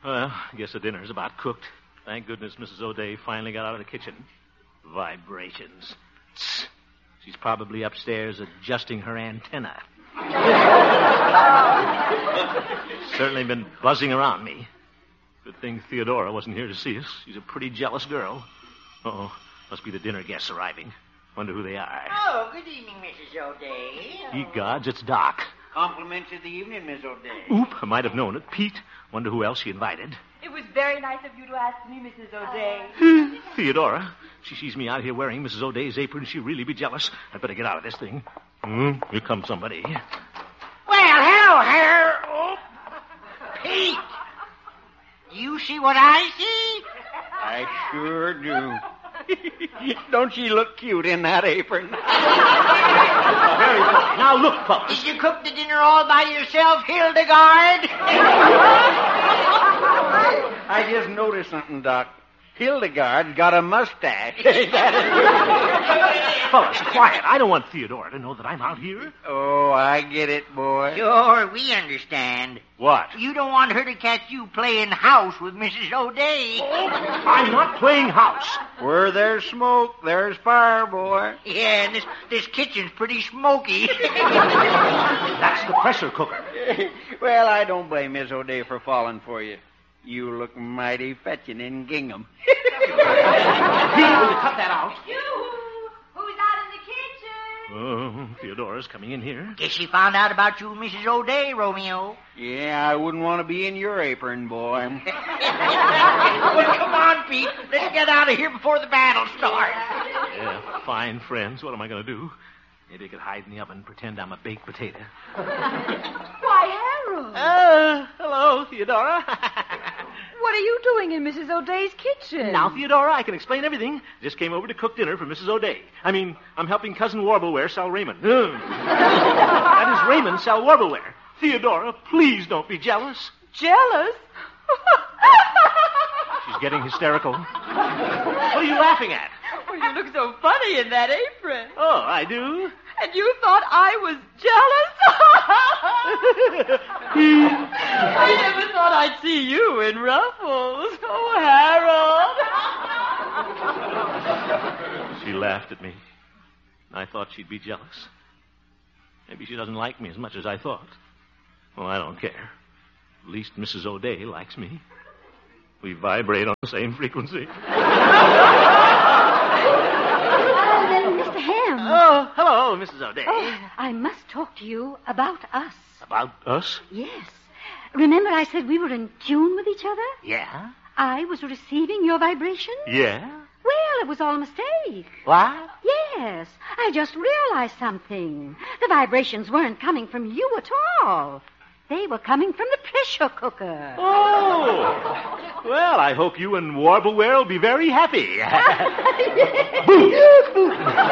Well, I guess the dinner's about cooked. Thank goodness Mrs. O'Day finally got out of the kitchen. Vibrations. Tss. She's probably upstairs adjusting her antenna. Certainly been buzzing around me. Good thing Theodora wasn't here to see us. She's a pretty jealous girl. Uh-oh. Must be the dinner guests arriving. Wonder who they are. Oh, good evening, Mrs. O'Day. Ye gods, it's Doc. Compliments of the evening, Miss O'Day. Oop, I might have known it. Pete. Wonder who else she invited. It was very nice of you to ask me, Mrs. O'Day. Theodora. She sees me out here wearing Mrs. O'Day's apron. She'll really be jealous. I'd better get out of this thing. Here comes somebody. Well, hello, Harry. Oh, Pete. Do you see what I see? I sure do. Don't she look cute in that apron? Very funny. Now, look, folks. Did you cook the dinner all by yourself, Hildegard? I just noticed something, Doc. Hildegard's got a mustache. Fellas, quiet. I don't want Theodora to know that I'm out here. Oh, I get it, boy. Sure, we understand. What? You don't want her to catch you playing house with Mrs. O'Day. I'm not playing house. Where there's smoke, there's fire, boy. Yeah, and this kitchen's pretty smoky. That's the pressure cooker. Well, I don't blame Miss O'Day for falling for you. You look mighty fetching in gingham. Pete, will you cut that out? Who's out in the kitchen? Oh, Theodora's coming in here. Guess she found out about you, Mrs. O'Day, Romeo. Yeah, I wouldn't want to be in your apron, boy. Well, come on, Pete. Let's get out of here before the battle starts. Yeah, fine friends. What am I going to do? Maybe I could hide in the oven and pretend I'm a baked potato. Why, Harold. Hello, Theodora. What are you doing in Mrs. O'Day's kitchen? Now, Theodora, I can explain everything. Just came over to cook dinner for Mrs. O'Day. I'm helping Cousin Warbleware sell Raymond. That is Raymond sell Warbleware. Theodora, please don't be jealous. Jealous? She's getting hysterical. What are you laughing at? Well, you look so funny in that apron. Oh, I do? And you thought I was jealous? I never thought I'd see you in ruffles. Oh, Harold. She laughed at me. I thought she'd be jealous. Maybe she doesn't like me as much as I thought. Well, I don't care. At least Mrs. O'Day likes me. We vibrate on the same frequency. Mr. Ham. Oh, hello, Mrs. O'Day. Oh, I must talk to you about us. About us? Yes. Remember I said we were in tune with each other? Yeah? I was receiving your vibration? Yeah? Well, it was all a mistake. What? Yes. I just realized something. The vibrations weren't coming from you at all. They were coming from the pressure cooker. Oh. Well, I hope you and Warbleware will be very happy.